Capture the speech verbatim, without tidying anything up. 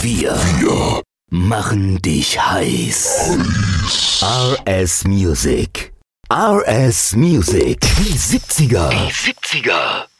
Wir, wir machen dich heiß. heiß. R S Music. R S Music. Die siebziger. Die siebziger.